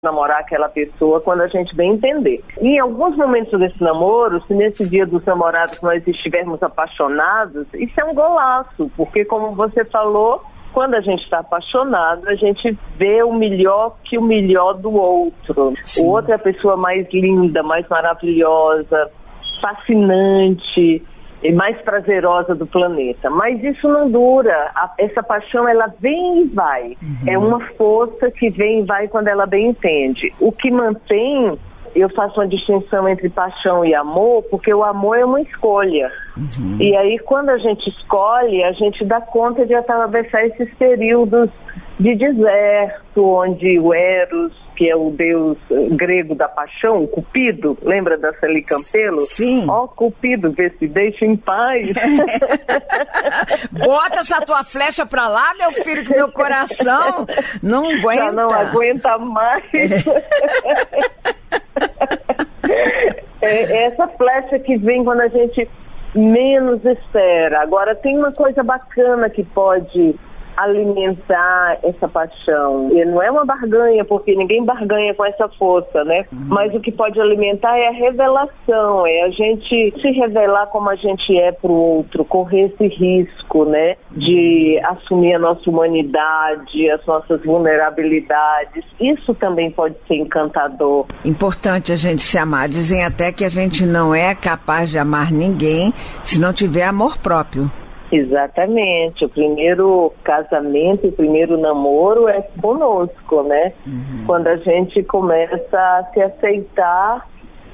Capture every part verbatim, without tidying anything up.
namorar aquela pessoa quando a gente bem entender. E em alguns momentos desse namoro, se nesse dia dos namorados nós estivermos apaixonados, isso é um golaço, porque como você falou, quando a gente está apaixonado, a gente vê o melhor que o melhor do outro. Sim. O outro é a pessoa mais linda, mais maravilhosa, fascinante e mais prazerosa do planeta. Mas isso não dura. A, essa paixão, ela vem e vai. Uhum. É uma força que vem e vai quando ela bem entende. O que mantém, eu faço uma distinção entre paixão e amor, porque o amor é uma escolha. Uhum. E aí, quando a gente escolhe, a gente dá conta de atravessar esses períodos de deserto, onde o Eros, que é o deus grego da paixão, o Cupido, lembra da Celi Campelo? Sim. Ó, oh, Cupido, vê se deixa em paz. Bota essa tua flecha pra lá, meu filho, que meu coração não aguenta. Já não aguenta mais. É essa flecha que vem quando a gente menos espera. Agora, tem uma coisa bacana que pode alimentar essa paixão. E não é uma barganha, porque ninguém barganha com essa força, né? Uhum. Mas o que pode alimentar é a revelação, é a gente se revelar como a gente é pro outro, correr esse risco, né? De assumir a nossa humanidade, as nossas vulnerabilidades. Isso também pode ser encantador. Importante a gente se amar. Dizem até que a gente não é capaz de amar ninguém se não tiver amor próprio. Exatamente, o primeiro casamento, o primeiro namoro é conosco, né? Uhum. Quando a gente começa a se aceitar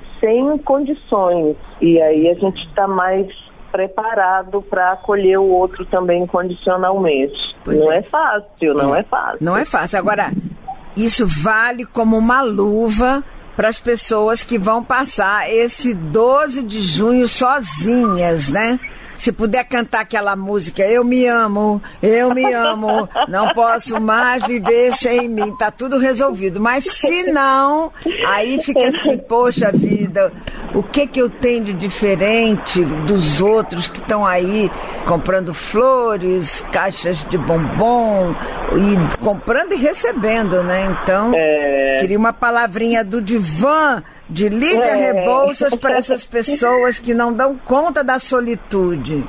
sem condições, e aí a gente está mais preparado para acolher o outro também incondicionalmente. Pois não é. é fácil, não é. é fácil. Não é fácil. Agora, isso vale como uma luva para as pessoas que vão passar esse doze de junho sozinhas, né? Se puder cantar aquela música, eu me amo, eu me amo, não posso mais viver sem mim, tá tudo resolvido. Mas se não, aí fica assim, poxa vida, o que que eu tenho de diferente dos outros que estão aí comprando flores, caixas de bombom, e comprando e recebendo, né? Então, é... queria uma palavrinha do Divã, de Lídia é. Rebouças, para essas pessoas que não dão conta da solitude.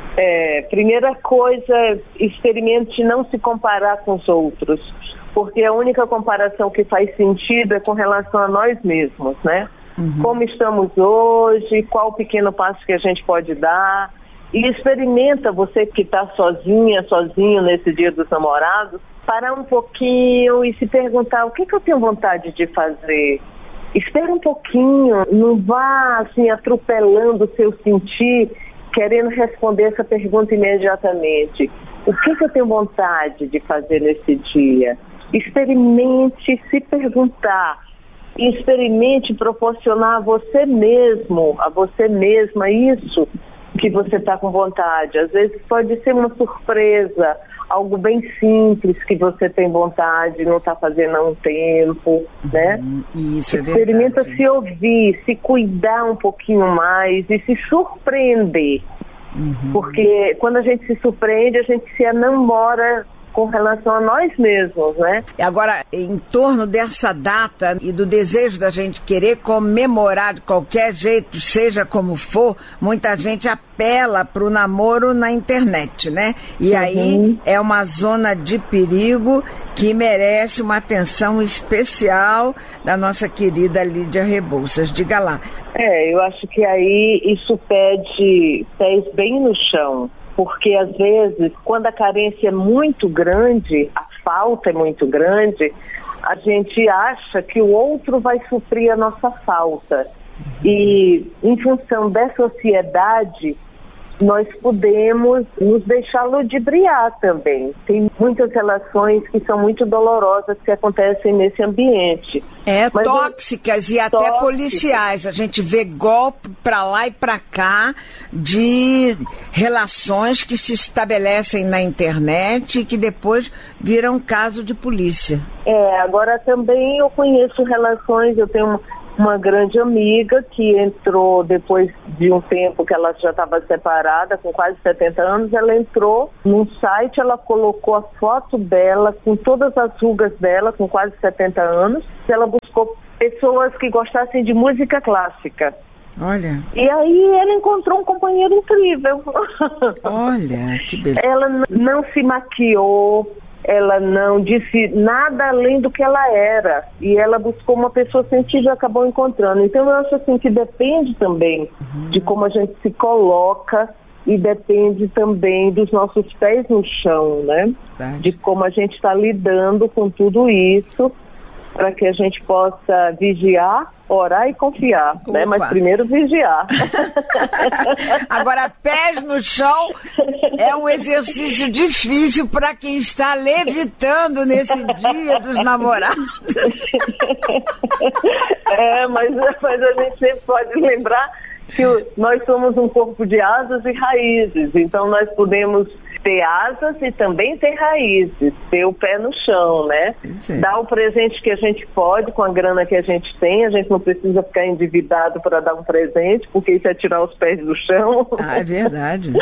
É, primeira coisa, experimente não se comparar com os outros, porque a única comparação que faz sentido é com relação a nós mesmos, né? Uhum. Como estamos hoje, qual o pequeno passo que a gente pode dar, e experimenta, você que está sozinha, sozinho nesse dia dos namorados, parar um pouquinho e se perguntar, o que que eu tenho vontade de fazer? Espera um pouquinho, não vá assim atropelando o seu sentir, querendo responder essa pergunta imediatamente. O que que eu tenho vontade de fazer nesse dia? Experimente se perguntar, e experimente proporcionar a você mesmo, a você mesma isso que você está com vontade. Às vezes pode ser uma surpresa, algo bem simples que você tem vontade, não está fazendo há um tempo, né? Uhum, isso é Experimenta verdade. Se ouvir, se cuidar um pouquinho mais e se surpreender. Uhum. Porque quando a gente se surpreende, a gente se enamora com relação a nós mesmos, né? Agora, em torno dessa data e do desejo da gente querer comemorar de qualquer jeito, seja como for, muita gente apela para o namoro na internet, né? E uhum. aí é uma zona de perigo que merece uma atenção especial da nossa querida Lídia Rebouças. Diga lá. É, eu acho que aí isso pede pés bem no chão. Porque, às vezes, quando a carência é muito grande, a falta é muito grande, a gente acha que o outro vai suprir a nossa falta. E, em função dessa ansiedade, nós podemos nos deixar ludibriar também. Tem muitas relações que são muito dolorosas que acontecem nesse ambiente. É, mas tóxicas eu... e até tóxicas. Policiais. A gente vê golpe pra lá e pra cá de relações que se estabelecem na internet e que depois viram caso de polícia. É, agora também eu conheço relações, eu tenho uma grande amiga que entrou depois de um tempo que ela já estava separada, com quase setenta anos, ela entrou num site, ela colocou a foto dela com todas as rugas dela, com quase setenta anos, ela buscou pessoas que gostassem de música clássica. Olha. E aí ela encontrou um companheiro incrível. Olha, que beleza. Ela n- não se maquiou, ela não disse nada além do que ela era. E ela buscou uma pessoa sensível e acabou encontrando. Então eu acho assim que depende também uhum. de como a gente se coloca e depende também dos nossos pés no chão, né? Verdade. De como a gente está lidando com tudo isso, para que a gente possa vigiar, orar e confiar, Opa. né? Mas primeiro vigiar. Agora, pés no chão é um exercício difícil para quem está levitando nesse dia dos namorados. É, mas, mas a gente sempre pode lembrar que nós somos um corpo de asas e raízes, então nós podemos ter asas e também ter raízes, ter o pé no chão, né? Sim. Dar o presente que a gente pode com a grana que a gente tem, a gente não precisa ficar endividado para dar um presente, porque isso é tirar os pés do chão. Ah, é verdade.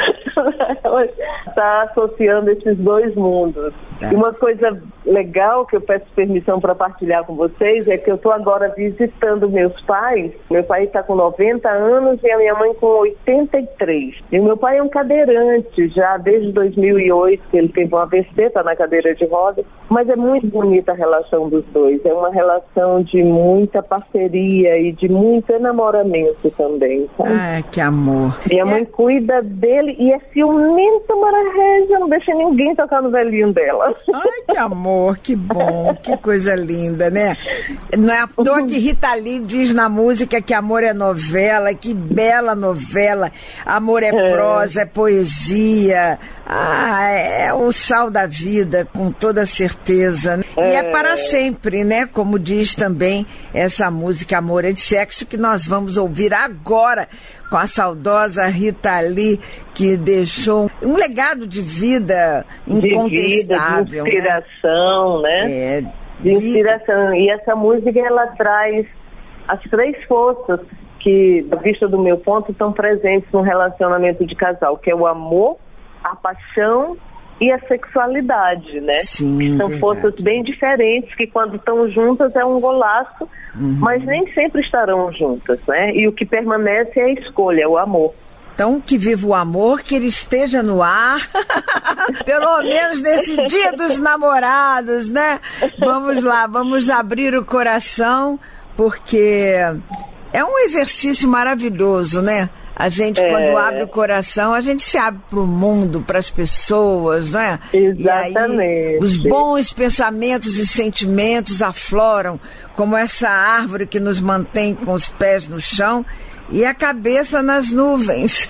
Está associando esses dois mundos. É. E uma coisa legal que eu peço permissão para partilhar com vocês é que eu estou agora visitando meus pais. Meu pai está com noventa anos e a minha mãe com oitenta e três. E o meu pai é um cadeirante já desde dois mil e oito, que ele teve um A V C, está na cadeira de rodas. Mas é muito bonita a relação dos dois. É uma relação de muita parceria e de muito enamoramento também. Sabe? Ah, que amor. Minha mãe cuida dele e é ciumenta, Mara Régia, não deixa ninguém tocar no velhinho dela. Ai, que amor, que bom, que coisa linda, né? Não é à toa que Rita Lee diz na música que amor é novela, que bela novela. Amor é, é. prosa, é poesia. Ah, é o sal da vida, com toda certeza. Né? É. E é para sempre, né? Como diz também essa música Amor é de Sexo, que nós vamos ouvir agora com a saudosa Rita Lee, que deixou um legado de vida incontestável. De vida, de inspiração, né? né? É, de inspiração. E essa música, ela traz as três forças que, da vista do meu ponto, estão presentes no relacionamento de casal, que é o amor, a paixão e a sexualidade, né? Sim, são verdade. Forças bem diferentes que quando estão juntas é um golaço, uhum. mas nem sempre estarão juntas, né? E o que permanece é a escolha, o amor. Então, que viva o amor, que ele esteja no ar, pelo menos nesse dia dos namorados, né? Vamos lá, vamos abrir o coração, porque é um exercício maravilhoso, né? A gente, é. quando abre o coração, a gente se abre para o mundo, para as pessoas, não é? Exatamente. E aí, os bons pensamentos e sentimentos afloram, como essa árvore que nos mantém com os pés no chão e a cabeça nas nuvens.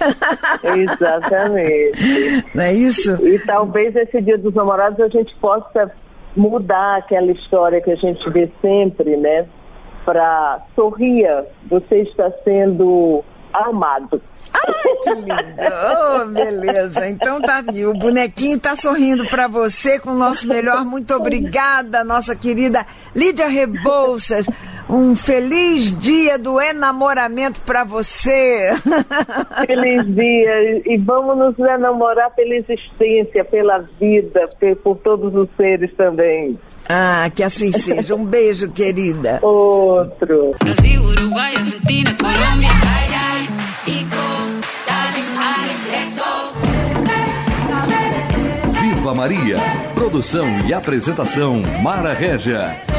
Exatamente. Não é isso? E talvez esse Dia dos Namorados a gente possa mudar aquela história que a gente vê sempre, né? Para sorria, você está sendo amado. Ai, que lindo! Oh, beleza. Então tá aí, o bonequinho tá sorrindo pra você com o nosso melhor. Muito obrigada, nossa querida Lídia Rebouças. Um feliz dia do enamoramento pra você. Feliz dia. E vamos nos enamorar pela existência, pela vida, por todos os seres também. Ah, que assim seja. Um beijo, querida. Outro. Brasil, Uruguai, Argentina, Colômbia. Viva Maria. Produção e apresentação Mara Régia.